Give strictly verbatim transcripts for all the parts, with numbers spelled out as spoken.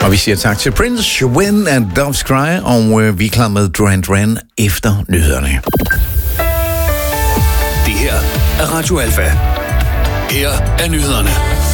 Og vi siger tak til Prince, When and Doves Cry, og øh, vi er klar med Duran Duran efter nyhederne. Det her er Radio Alfa. Her er nyhederne.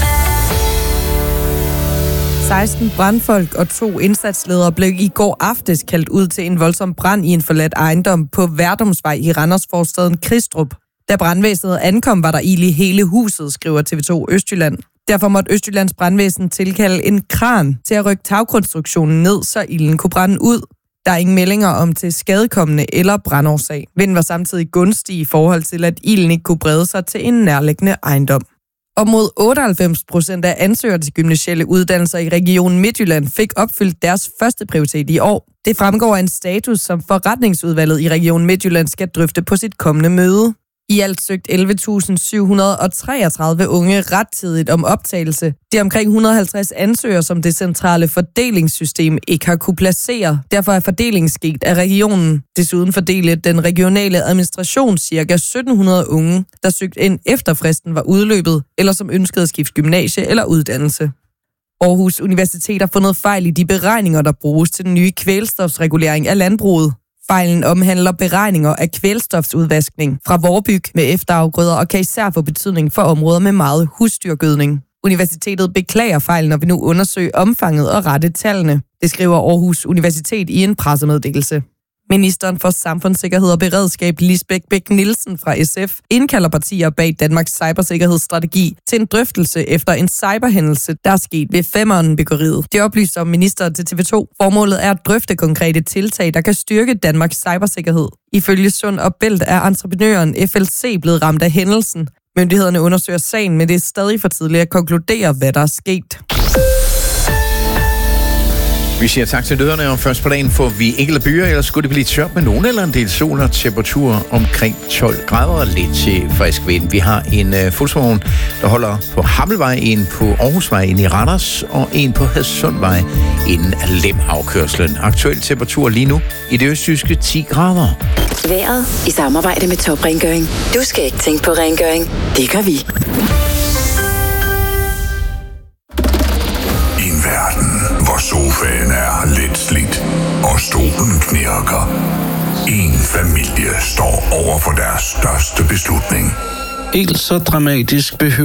seksten brandfolk og to indsatsledere blev i går aftes kaldt ud til en voldsom brand i en forladt ejendom på Værdumsvej i Randersforstaden Kristrup. Da brandvæsenet ankom, var der ild i hele huset, skriver T V to Østjylland. Derfor måtte Østjyllands brandvæsen tilkalde en kran til at rykke tagkonstruktionen ned, så ilden kunne brænde ud. Der er ingen meldinger om til skadekommende eller brandårsag. Vinden var samtidig gunstig i forhold til, at ilden ikke kunne brede sig til en nærliggende ejendom. Og mod otteoghalvfems procent af ansøgere til gymnasiale uddannelser i Region Midtjylland fik opfyldt deres første prioritet i år. Det fremgår af en status, som forretningsudvalget i Region Midtjylland skal drøfte på sit kommende møde. I alt søgte elleve tusind syv hundrede treogtredive unge rettidigt om optagelse. Det er omkring et hundrede og halvtreds ansøgere, som det centrale fordelingssystem ikke har kunne placere. Derfor er fordelingen sket af regionen. Desuden fordelte den regionale administration ca. sytten hundrede unge, der søgte ind efter fristen var udløbet, eller som ønskede at skifte gymnasie eller uddannelse. Aarhus Universitet har fundet fejl i de beregninger, der bruges til den nye kvælstofsregulering af landbruget. Fejlen omhandler beregninger af kvælstofsudvaskning fra vorbyg med efterafgrøder og kan især få betydning for områder med meget husdyrgødning. Universitetet beklager fejlen og vil nu undersøge omfanget og rette tallene. Det skriver Aarhus Universitet i en pressemeddelelse. Ministeren for Samfundssikkerhed og Beredskab Lisbeth Bech-Nielsen fra S F indkalder partier bag Danmarks cybersikkerhedsstrategi til en drøftelse efter en cyberhændelse, der er sket ved Femern-byggeriet. Det oplyser ministeren til T V to. Formålet er at drøfte konkrete tiltag, der kan styrke Danmarks cybersikkerhed. Ifølge Sund og Bælt er entreprenøren F L C blevet ramt af hændelsen. Myndighederne undersøger sagen, men det er stadig for tidligt at konkludere, hvad der er sket. Vi siger tak til lytterne, og først på dagen får vi enkelte byer, ellers skulle det blive tørt med nogen eller en del sol og temperaturer omkring tolv grader og lidt til frisk vind. Vi har en uh, fodsvogn, der holder på Hammelvej, en på Aarhusvej ind i Randers og en på Hadsundvej inden af Lemhavkørslen. Aktuel temperatur lige nu i det østjyske ti grader. Vejret i samarbejde med Top Rengøring. Du skal ikke tænke på rengøring. Det gør vi. I en verden, hvor sofaen er lidt slidt og stolen knirker. En familie står over for deres største beslutning. Helt så dramatisk behøver